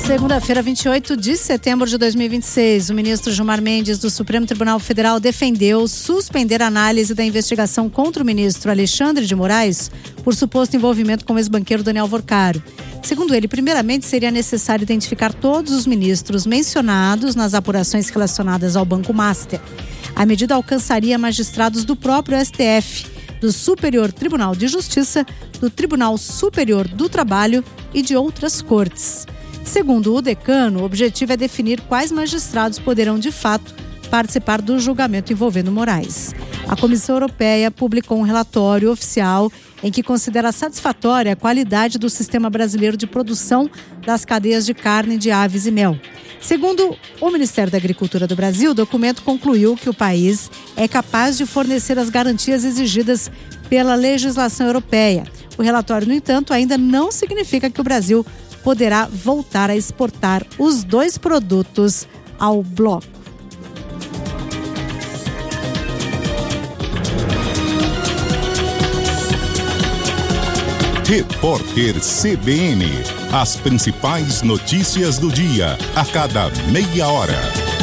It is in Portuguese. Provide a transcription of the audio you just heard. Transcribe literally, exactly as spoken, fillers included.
Segunda-feira, vinte e oito de setembro de dois mil e vinte e seis, o ministro Gilmar Mendes do Supremo Tribunal Federal defendeu suspender a análise da investigação contra o ministro Alexandre de Moraes por suposto envolvimento com o ex-banqueiro Daniel Vorcaro. Segundo ele, primeiramente seria necessário identificar todos os ministros mencionados nas apurações relacionadas ao Banco Master. A medida alcançaria magistrados do próprio S T F, do Superior Tribunal de Justiça, do Tribunal Superior do Trabalho e de outras cortes. Segundo o decano, o objetivo é definir quais magistrados poderão, de fato, participar do julgamento envolvendo Moraes. A Comissão Europeia publicou um relatório oficial em que considera satisfatória a qualidade do sistema brasileiro de produção das cadeias de carne, de aves e mel. Segundo o Ministério da Agricultura do Brasil, o documento concluiu que o país é capaz de fornecer as garantias exigidas pela legislação europeia. O relatório, no entanto, ainda não significa que o Brasil poderá voltar a exportar os dois produtos ao bloco. Repórter C B N. As principais notícias do dia, a cada meia hora.